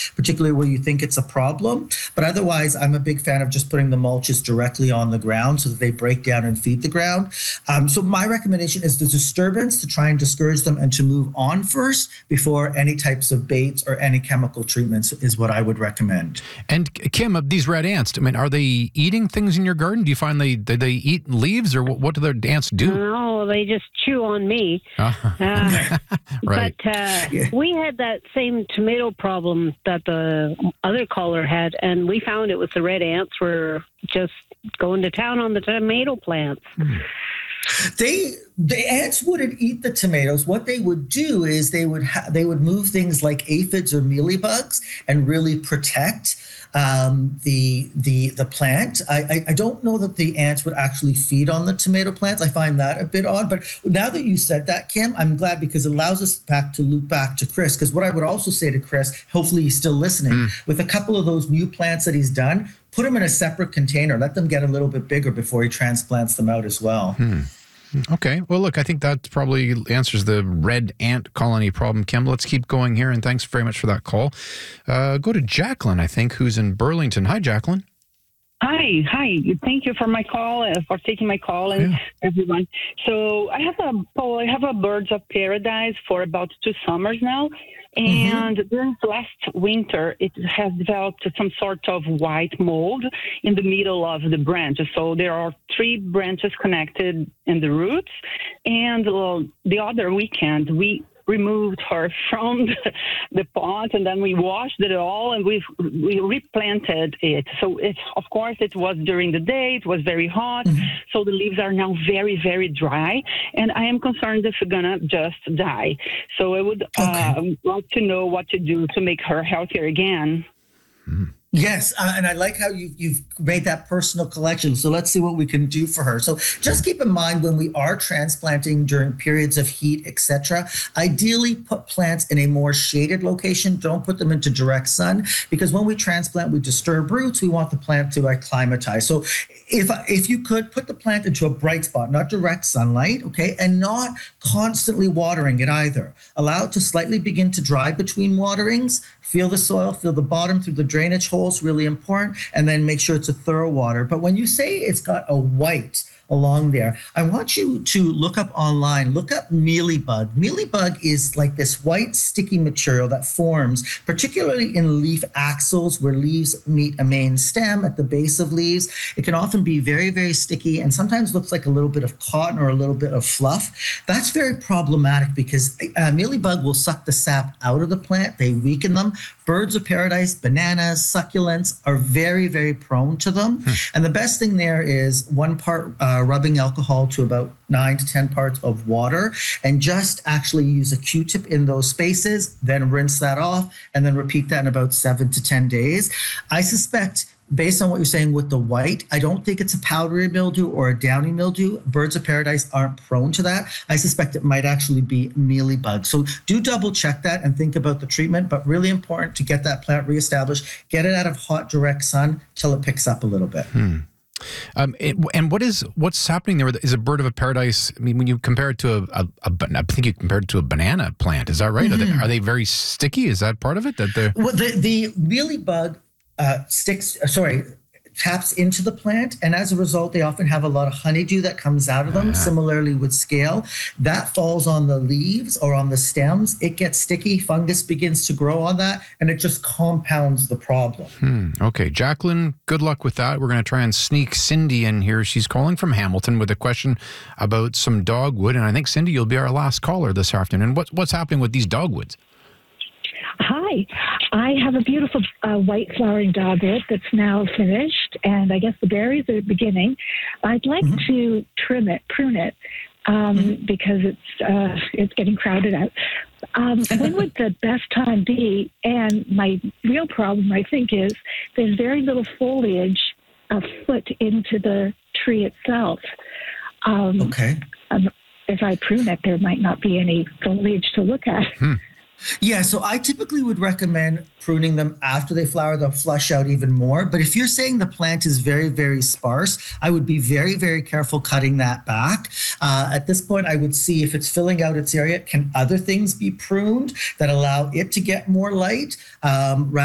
particularly where you think it's a problem. But otherwise, I'm a big fan of just putting the mulches directly on the ground so that they break down and feed the ground. So my recommendation is the disturbance, to try and discourage them and to move on first before any types of baits or any chemical treatments is what I would recommend. And Kim, these red ants, I mean, are they eating things in your garden? Do you find they eat leaves, or what do the ants do? No, they just chew on me. Right. But we had that same tomato problem that the other caller had, and we found it was the red ants were just going to town on the tomato plants. The ants wouldn't eat the tomatoes. What they would do is they would move things like aphids or mealybugs and really protect the plant. I don't know that the ants would actually feed on the tomato plants. I find that a bit odd. But now that you said that, Kim, I'm glad, because it allows us to loop back to Chris. Because what I would also say to Chris, hopefully he's still listening, with a couple of those new plants that he's done, put them in a separate container. Let them get a little bit bigger before he transplants them out as well. Okay. Well, look, I think that probably answers the red ant colony problem, Kim. Let's keep going here, and thanks very much for that call. Go to Jacqueline, I think, who's in Burlington. Hi, Jacqueline. Hi. Thank you for my call, for taking my call, and everyone. So I have a birds of paradise for about 2 summers now. And during last winter, it has developed some sort of white mold in the middle of the branches. So there are 3 branches connected in the roots. And the other weekend, we removed her from the pot, and then we washed it all, and we replanted it. So of course it was during the day, it was very hot, so the leaves are now very, very dry, and I am concerned if it's gonna just die. So I would like to know what to do to make her healthier again. Yes, and I like how you've made that personal collection. So let's see what we can do for her. So just keep in mind, when we are transplanting during periods of heat, etc., ideally put plants in a more shaded location. Don't put them into direct sun, because when we transplant, we disturb roots. We want the plant to acclimatize. So if you could put the plant into a bright spot, not direct sunlight, okay, and not constantly watering it either. Allow it to slightly begin to dry between waterings. Feel the soil, feel the bottom through the drainage holes, really important, and then make sure it's a thorough water. But when you say it's got a white along there, I want you to look up online, look up mealybug. Mealybug is like this white sticky material that forms, particularly in leaf axils where leaves meet a main stem at the base of leaves. It can often be very, very sticky and sometimes looks like a little bit of cotton or a little bit of fluff. That's very problematic because mealybug will suck the sap out of the plant. They weaken them. Birds of paradise, bananas, succulents are very, very prone to them. And the best thing there is 1 part rubbing alcohol to about 9 to 10 parts of water, and just actually use a Q-tip in those spaces, then rinse that off, and then repeat that in about 7 to 10 days. I suspect, based on what you're saying with the white, I don't think it's a powdery mildew or a downy mildew. Birds of paradise aren't prone to that. I suspect it might actually be mealybug. So do double check that and think about the treatment, but really important to get that plant reestablished, get it out of hot, direct sun till it picks up a little bit. And what's happening there? Is a bird of a paradise? I mean, when you compare it to I think you compared it to a banana plant. Is that right? Are they very sticky? Is that part of it? Well, the mealybug taps into the plant, and as a result, they often have a lot of honeydew that comes out of them. Similarly with scale, that falls on the leaves or on the stems. It gets sticky, fungus begins to grow on that, and it just compounds the problem. Okay, Jacqueline, good luck with that. We're going to try and sneak Cindy in here. She's calling from Hamilton with a question about some dogwood, and I think, Cindy, you'll be our last caller this afternoon. What's happening with these dogwoods? Hi, I have a beautiful white flowering dogwood that's now finished, and I guess the berries are beginning. I'd like to prune it, because it's getting crowded out. When would the best time be? And my real problem, I think, is there's very little foliage a foot into the tree itself. If I prune it, there might not be any foliage to look at. Yeah, so I typically would recommend pruning them after they flower. They'll flush out even more. But if you're saying the plant is very, very sparse, I would be very, very careful cutting that back. At this point, I would see if it's filling out its area, can other things be pruned that allow it to get more light?